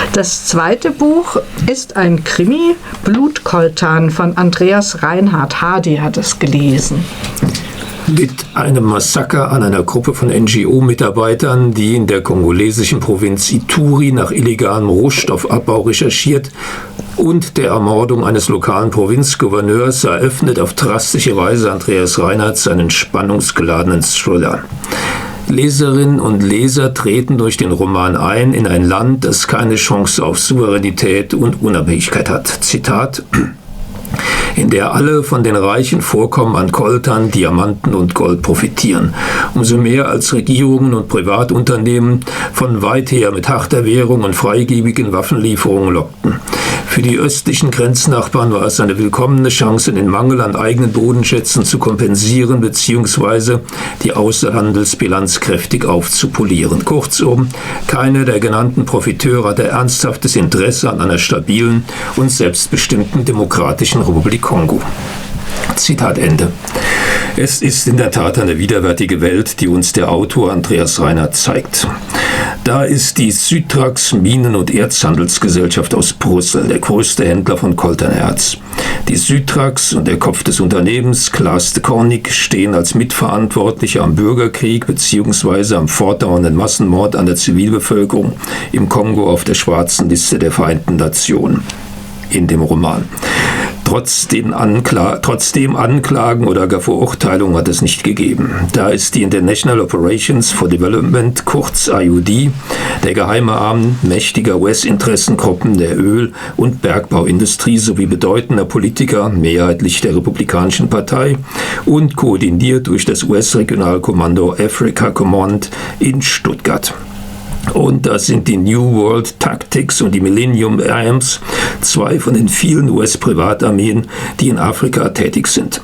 Das zweite Buch ist ein Krimi, Blutkoltan von Andreas Reinhard. Hardy hat es gelesen. Mit einem Massaker an einer Gruppe von NGO-Mitarbeitern, die in der kongolesischen Provinz Ituri nach illegalem Rohstoffabbau recherchiert, und der Ermordung eines lokalen Provinzgouverneurs eröffnet auf drastische Weise Andreas Reinhard seinen spannungsgeladenen Thriller. Leserinnen und Leser treten durch den Roman ein in ein Land, das keine Chance auf Souveränität und Unabhängigkeit hat. Zitat: in der alle von den reichen Vorkommen an Koltan, Diamanten und Gold profitieren. Umso mehr als Regierungen und Privatunternehmen von weit her mit harter Währung und freigebigen Waffenlieferungen lockten. Für die östlichen Grenznachbarn war es eine willkommene Chance, den Mangel an eigenen Bodenschätzen zu kompensieren bzw. die Außenhandelsbilanz kräftig aufzupolieren. Kurzum, keiner der genannten Profiteure hatte ernsthaftes Interesse an einer stabilen und selbstbestimmten demokratischen Republik Kongo. Zitat Ende. Es ist in der Tat eine widerwärtige Welt, die uns der Autor Andreas Reinhard zeigt. Da ist die Sütrax Minen- und Erzhandelsgesellschaft aus Brüssel, der größte Händler von Koltanerz. Die Sütrax und der Kopf des Unternehmens, Klaas de Kornik, stehen als Mitverantwortliche am Bürgerkrieg bzw. am fortdauernden Massenmord an der Zivilbevölkerung im Kongo auf der schwarzen Liste der Vereinten Nationen in dem Roman. Trotzdem Anklagen oder gar Verurteilungen hat es nicht gegeben. Da ist die International Operations for Development, kurz IOD, der geheime Arm mächtiger US-Interessengruppen der Öl- und Bergbauindustrie sowie bedeutender Politiker, mehrheitlich der Republikanischen Partei, und koordiniert durch das US-Regionalkommando Africa Command in Stuttgart. Und das sind die New World Tactics und die Millennium Arms, zwei von den vielen US-Privatarmeen, die in Afrika tätig sind.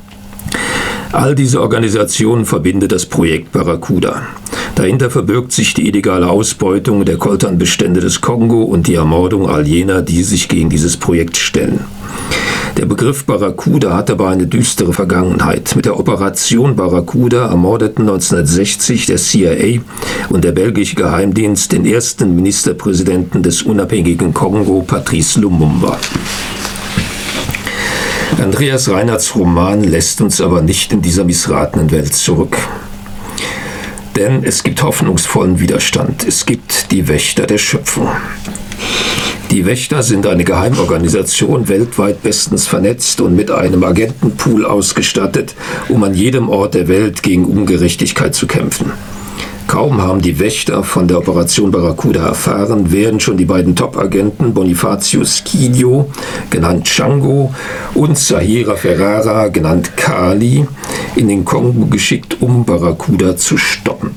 All diese Organisationen verbindet das Projekt Barracuda. Dahinter verbirgt sich die illegale Ausbeutung der Koltanbestände des Kongo und die Ermordung all jener, die sich gegen dieses Projekt stellen. Der Begriff Barracuda hat aber eine düstere Vergangenheit. Mit der Operation Barracuda ermordeten 1960 der CIA und der belgische Geheimdienst den ersten Ministerpräsidenten des unabhängigen Kongo, Patrice Lumumba. Andreas Reinhards Roman lässt uns aber nicht in dieser missratenen Welt zurück. Denn es gibt hoffnungsvollen Widerstand. Es gibt die Wächter der Schöpfung. Die Wächter sind eine Geheimorganisation, weltweit bestens vernetzt und mit einem Agentenpool ausgestattet, um an jedem Ort der Welt gegen Ungerechtigkeit zu kämpfen. Kaum haben die Wächter von der Operation Barracuda erfahren, werden schon die beiden Top-Agenten Bonifacius Kidio, genannt Django, und Zahira Ferrara, genannt Kali, in den Kongo geschickt, um Barracuda zu stoppen.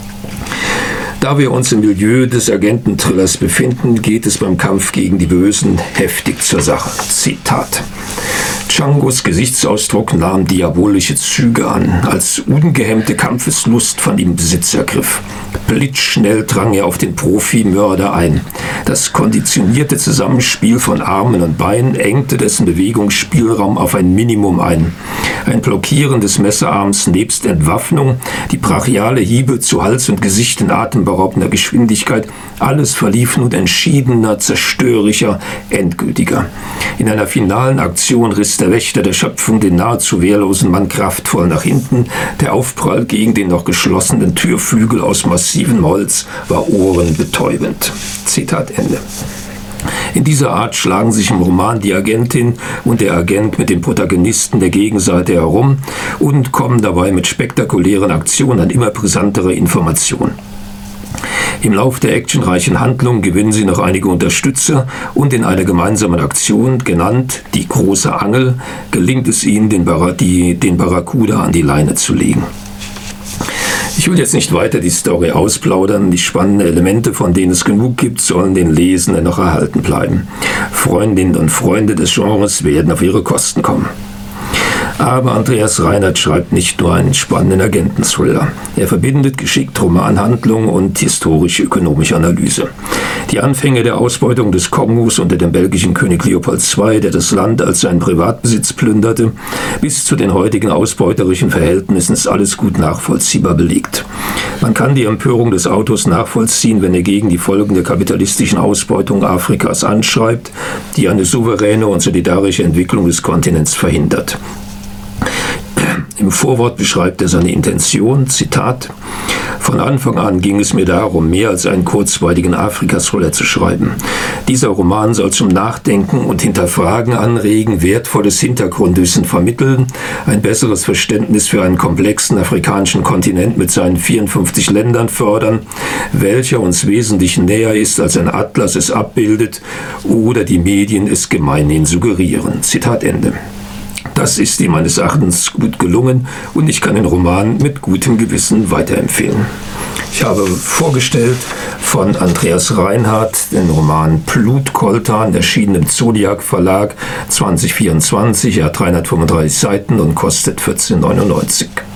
Da wir uns im Milieu des Agenten-Thrillers befinden, geht es beim Kampf gegen die Bösen heftig zur Sache. Zitat: Djangos Gesichtsausdruck nahm diabolische Züge an, als ungehemmte Kampfeslust von ihm Besitz ergriff. Blitzschnell drang er auf den Profi-Mörder ein. Das konditionierte Zusammenspiel von Armen und Beinen engte dessen Bewegungsspielraum auf ein Minimum ein. Ein Blockieren des Messerarms nebst Entwaffnung, die brachiale Hiebe zu Hals und Gesicht in atemberaubender Geschwindigkeit, alles verlief nun entschiedener, zerstörerischer, endgültiger. In einer finalen Aktion riss der Wächter der Schöpfung den nahezu wehrlosen Mann kraftvoll nach hinten. Der Aufprall gegen den noch geschlossenen Türflügel aus massivem Holz war ohrenbetäubend. Zitat Ende. In dieser Art schlagen sich im Roman die Agentin und der Agent mit den Protagonisten der Gegenseite herum und kommen dabei mit spektakulären Aktionen an immer brisantere Informationen. Im Lauf der actionreichen Handlung gewinnen sie noch einige Unterstützer und in einer gemeinsamen Aktion, genannt die große Angel, gelingt es ihnen, den Barracuda an die Leine zu legen. Ich will jetzt nicht weiter die Story ausplaudern. Die spannenden Elemente, von denen es genug gibt, sollen den Lesenden noch erhalten bleiben. Freundinnen und Freunde des Genres werden auf ihre Kosten kommen. Aber Andreas Reinhardt schreibt nicht nur einen spannenden Agenten-Thriller. Er verbindet geschickt Romanhandlung und historisch-ökonomische Analyse. Die Anfänge der Ausbeutung des Kongos unter dem belgischen König Leopold II., der das Land als seinen Privatbesitz plünderte, bis zu den heutigen ausbeuterischen Verhältnissen ist alles gut nachvollziehbar belegt. Man kann die Empörung des Autors nachvollziehen, wenn er gegen die Folgen der kapitalistischen Ausbeutung Afrikas anschreibt, die eine souveräne und solidarische Entwicklung des Kontinents verhindert. Im Vorwort beschreibt er seine Intention, Zitat: Von Anfang an ging es mir darum, mehr als einen kurzweiligen Afrika-Thriller zu schreiben. Dieser Roman soll zum Nachdenken und Hinterfragen anregen, wertvolles Hintergrundwissen vermitteln, ein besseres Verständnis für einen komplexen afrikanischen Kontinent mit seinen 54 Ländern fördern, welcher uns wesentlich näher ist, als ein Atlas es abbildet oder die Medien es gemeinhin suggerieren. Zitat Ende. Das ist ihm meines Erachtens gut gelungen und ich kann den Roman mit gutem Gewissen weiterempfehlen. Ich habe vorgestellt von Andreas Reinhardt den Roman Blutkoltan, erschienen im Zodiac Verlag 2024. Er hat 335 Seiten und kostet 14,99 €.